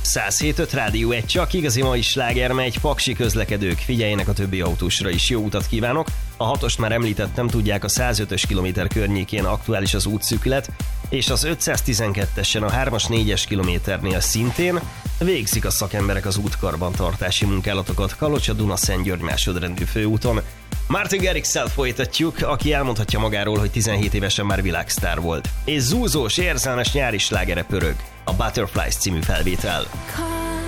107.5 Rádió, egy csak igazi mai sláger megy, paksi közlekedők, figyeljenek a többi autósra is, jó utat kívánok! A 6-ost már említettem, tudják, a 105-ös kilométer környékén aktuális az útszűkület, és az 512-esen a 3-as 4-es kilométernél szintén végzik a szakemberek az útkarbantartási munkálatokat Kalocsa-Duna-Szentgyörgy másodrendű főúton. Martin Garrix-szel folytatjuk, aki elmondhatja magáról, hogy 17 évesen már világsztár volt. És zúzós, érzelmes nyári slágere pörög, a Butterflies című felvétel.